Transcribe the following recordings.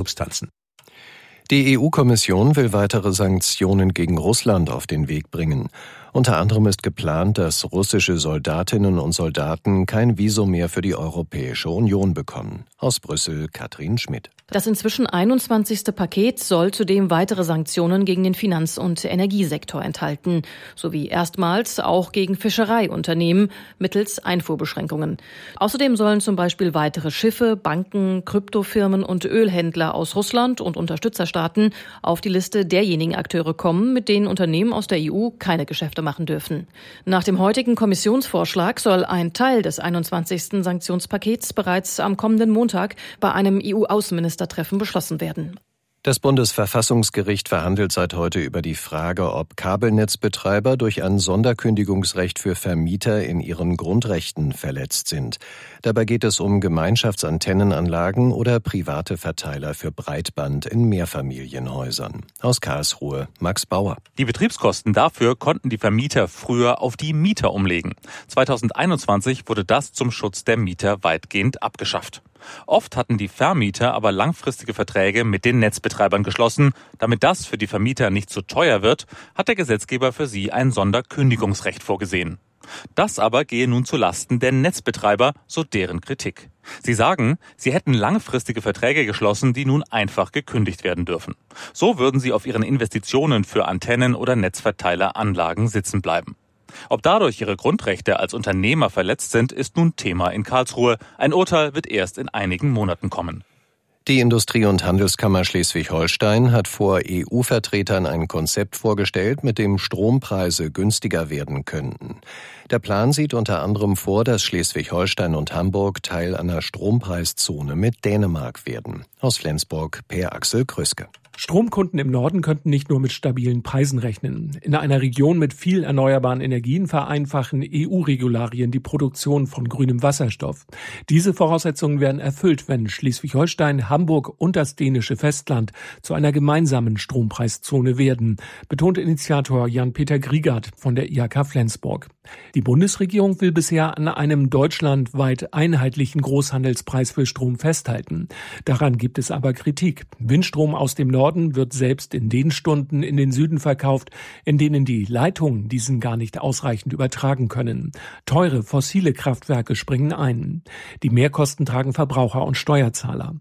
Substanzen. Die EU-Kommission will weitere Sanktionen gegen Russland auf den Weg bringen. Unter anderem ist geplant, dass russische Soldatinnen und Soldaten kein Visum mehr für die Europäische Union bekommen. Aus Brüssel, Katrin Schmidt. Das inzwischen 21. Paket soll zudem weitere Sanktionen gegen den Finanz- und Energiesektor enthalten, sowie erstmals auch gegen Fischereiunternehmen mittels Einfuhrbeschränkungen. Außerdem sollen zum Beispiel weitere Schiffe, Banken, Kryptofirmen und Ölhändler aus Russland und Unterstützerstaaten auf die Liste derjenigen Akteure kommen, mit denen Unternehmen aus der EU keine Geschäfte machen dürfen. Nach dem heutigen Kommissionsvorschlag soll ein Teil des 21. Sanktionspakets bereits am kommenden Montag bei einem EU-Außenministertreffen beschlossen werden. Das Bundesverfassungsgericht verhandelt seit heute über die Frage, ob Kabelnetzbetreiber durch ein Sonderkündigungsrecht für Vermieter in ihren Grundrechten verletzt sind. Dabei geht es um Gemeinschaftsantennenanlagen oder private Verteiler für Breitband in Mehrfamilienhäusern. Aus Karlsruhe, Max Bauer. Die Betriebskosten dafür konnten die Vermieter früher auf die Mieter umlegen. 2021 wurde das zum Schutz der Mieter weitgehend abgeschafft. Oft hatten die Vermieter aber langfristige Verträge mit den Netzbetreibern geschlossen. Damit das für die Vermieter nicht zu teuer wird, hat der Gesetzgeber für sie ein Sonderkündigungsrecht vorgesehen. Das aber gehe nun zu Lasten der Netzbetreiber, so deren Kritik. Sie sagen, sie hätten langfristige Verträge geschlossen, die nun einfach gekündigt werden dürfen. So würden sie auf ihren Investitionen für Antennen- oder Netzverteileranlagen sitzen bleiben. Ob dadurch ihre Grundrechte als Unternehmer verletzt sind, ist nun Thema in Karlsruhe. Ein Urteil wird erst in einigen Monaten kommen. Die Industrie- und Handelskammer Schleswig-Holstein hat vor EU-Vertretern ein Konzept vorgestellt, mit dem Strompreise günstiger werden könnten. Der Plan sieht unter anderem vor, dass Schleswig-Holstein und Hamburg Teil einer Strompreiszone mit Dänemark werden. Aus Flensburg, Per Axel Krüske. Stromkunden im Norden könnten nicht nur mit stabilen Preisen rechnen. In einer Region mit viel erneuerbaren Energien vereinfachen EU-Regularien die Produktion von grünem Wasserstoff. Diese Voraussetzungen werden erfüllt, wenn Schleswig-Holstein, Hamburg und das dänische Festland zu einer gemeinsamen Strompreiszone werden, betont Initiator Jan-Peter Griegert von der IHK Flensburg. Die Bundesregierung will bisher an einem deutschlandweit einheitlichen Großhandelspreis für Strom festhalten. Daran gibt es aber Kritik. Windstrom aus dem Norden wird selbst in den Stunden in den Süden verkauft, in denen die Leitungen diesen gar nicht ausreichend übertragen können. Teure fossile Kraftwerke springen ein. Die Mehrkosten tragen Verbraucher und Steuerzahler.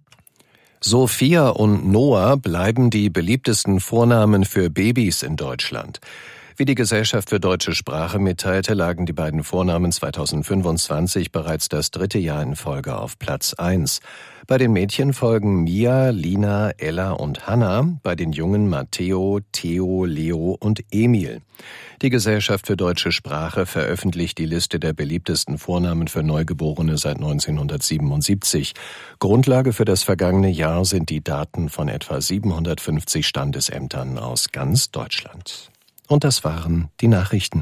Sophia und Noah bleiben die beliebtesten Vornamen für Babys in Deutschland. Wie die Gesellschaft für deutsche Sprache mitteilte, lagen die beiden Vornamen 2025 bereits das 3. Jahr in Folge auf Platz 1. Bei den Mädchen folgen Mia, Lina, Ella und Hanna, bei den Jungen Matteo, Theo, Leo und Emil. Die Gesellschaft für deutsche Sprache veröffentlicht die Liste der beliebtesten Vornamen für Neugeborene seit 1977. Grundlage für das vergangene Jahr sind die Daten von etwa 750 Standesämtern aus ganz Deutschland. Und das waren die Nachrichten.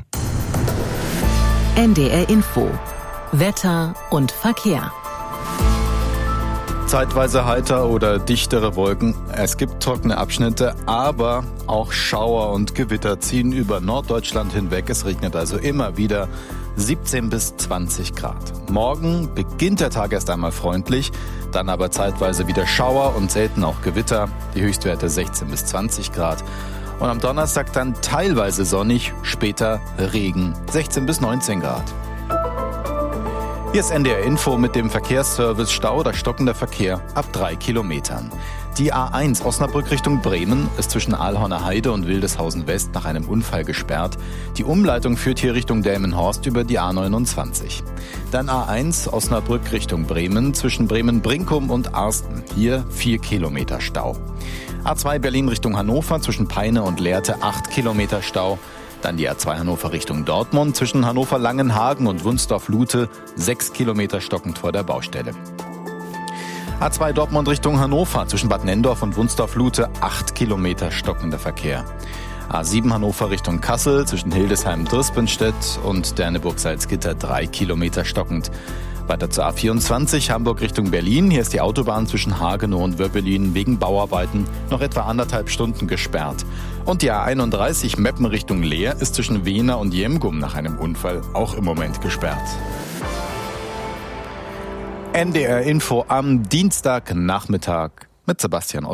NDR Info. Wetter und Verkehr. Zeitweise heiter oder dichtere Wolken. Es gibt trockene Abschnitte, aber auch Schauer und Gewitter ziehen über Norddeutschland hinweg. Es regnet also immer wieder 17 bis 20 Grad. Morgen beginnt der Tag erst einmal freundlich, dann aber zeitweise wieder Schauer und selten auch Gewitter. Die Höchstwerte 16 bis 20 Grad. Und am Donnerstag dann teilweise sonnig, später Regen, 16 bis 19 Grad. Hier ist NDR Info mit dem Verkehrsservice Stau oder stockender Verkehr ab 3 Kilometern. Die A1 Osnabrück Richtung Bremen ist zwischen Aalhorner Heide und Wildeshausen West nach einem Unfall gesperrt. Die Umleitung führt hier Richtung Delmenhorst über die A29. Dann A1 Osnabrück Richtung Bremen zwischen Bremen-Brinkum und Arsten. Hier 4 Kilometer Stau. A2 Berlin Richtung Hannover zwischen Peine und Lehrte 8 Kilometer Stau. Dann die A2 Hannover Richtung Dortmund zwischen Hannover-Langenhagen und Wunsdorf-Lute 6 Kilometer stockend vor der Baustelle. A2 Dortmund Richtung Hannover zwischen Bad Nenndorf und Wunsdorf-Lute 8 Kilometer stockender Verkehr. A7 Hannover Richtung Kassel zwischen Hildesheim-Drispenstedt und Derneburg-Salzgitter 3 Kilometer stockend. Weiter zur A24 Hamburg Richtung Berlin. Hier ist die Autobahn zwischen Hagenow und Wöppelin wegen Bauarbeiten noch etwa 1,5 Stunden gesperrt. Und die A31 Meppen Richtung Leer ist zwischen Wehna und Jemgum nach einem Unfall auch im Moment gesperrt. NDR Info am Dienstagnachmittag mit Sebastian Ott.